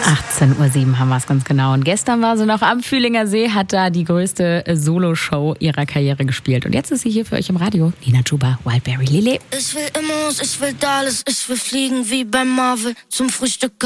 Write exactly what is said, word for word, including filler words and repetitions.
achtzehn Uhr sieben haben wir es ganz genau. Und gestern war sie noch am Fühlinger See, hat da die größte Soloshow ihrer Karriere gespielt. Und jetzt ist sie hier für euch im Radio. Nina Chuba, Wildberry Lily. Ich will Immos, ich will Dallas, ich will fliegen wie beim Marvel zum Frühstück.